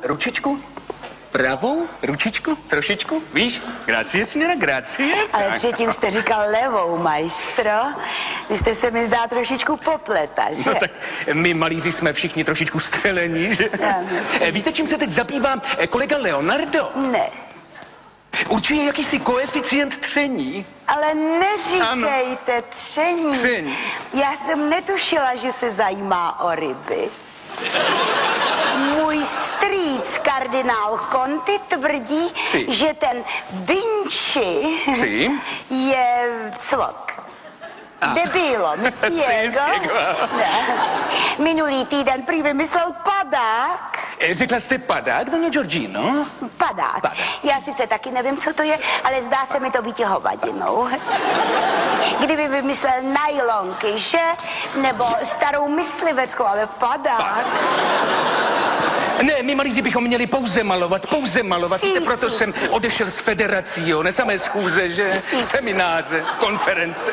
ručičku. Pravou ručičku, trošičku, víš? Grazie, signora, grazie. Ale předtím jste říkal levou, majstro. Vy jste se mi zdá trošičku popleta, že? No tak my malíři jsme všichni trošičku střelení, že? Víte, čím se teď zabývám kolega Leonardo? Ne. Určuje jakýsi koeficient tření. Ale neříkejte tření. Tření. Já jsem netušila, že se zajímá o ryby. Můj strýc, kardinál Conti, tvrdí, že ten Vinci je cvok. Debilo, mistiego. Minulý týden prý vymyslel padák. Řekla jste padák, doña Georgino? Padák. Já sice taky nevím, co to je, ale zdá se mi to být hovadinou. Kdyby vymyslel nylonky, že? Nebo starou mysliveckou, ale padák. Ne, my malíři bychom měli pouze malovat. Víte, proto jsem odešel z federacione, samé schůze, že? Semináře, konference.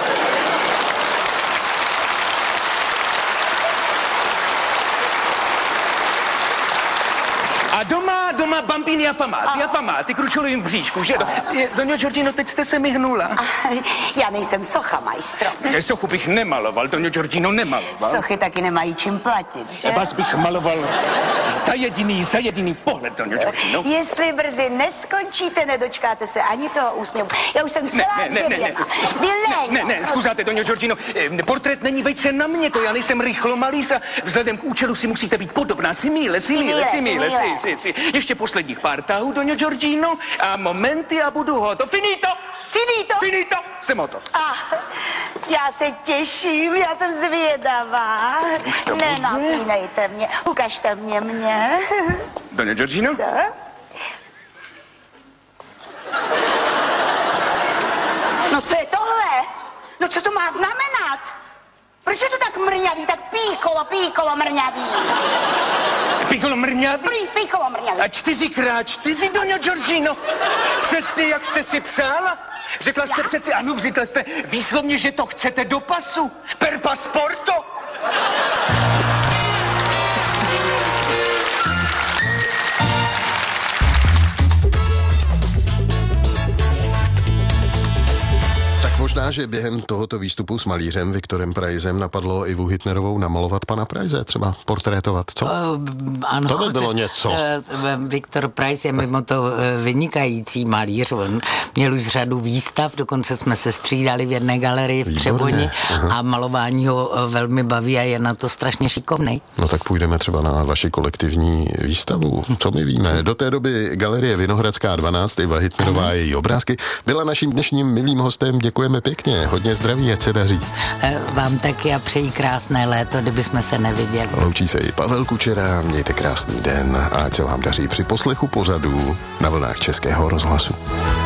A doma bambini affamati, kručolovým bříšku, že? Doña Georgino, teď jste se mi hnula. Já nejsem socha, majstro. Sochu bych nemaloval, doña Georgino, nemaloval. Sochy taky nemají čím platit, že? Vás bych maloval za jediný pohled, doña Georgino. Jestli brzy neskončíte, nedočkáte se ani toho úsměvu. Já už jsem celá dřevěná. Ne, zkuzáte, doña Georgino, portrét není vejce na mě, to já nejsem rychlomalíř a vzhledem k účelu si musíte být podobná. Simile. Ještě posledních pár tahů, doña Georgino, a momenty a budu hotov. Finito! Jsem hotov. Já se těším, já jsem zvědavá. Nenapínejte mě, ukažte mě. Doña Georgino? Da? No co je tohle? No co to má znamenat? Proč je to tak mrňavý, tak píkolo mrňavý? Piccolo mrňavý? Piccolo mrňavý. A 4x4, doña Georgino? Přesně, jak jste si přála? Řekla jste přeci, řekla jste výslovně, že to chcete do pasu. Per pasporto. Možná, že během tohoto výstupu s malířem Viktorem Preissem napadlo Ivu Hitnerovou namalovat pana Preisse, třeba portrétovat, co? Ano. To by bylo něco. Viktor Preiss je mimo to vynikající malíř, on měl už řadu výstav, dokonce jsme se střídali v jedné galerii v Třeboni a malování ho velmi baví a je na to strašně šikovnej. No tak půjdeme třeba na vaši kolektivní výstavu, co my víme. Do té doby galerie Vinohradská 12, Iva Hitnerová a její obrázky byla naším dnešním milým hostem. Děkujeme pěkně, hodně zdraví, ať se daří. Vám taky a přeji krásné léto, kdyby jsme se neviděli. Loučí se i Pavel Kučera, mějte krásný den a ať se vám daří při poslechu pořadů na vlnách Českého rozhlasu.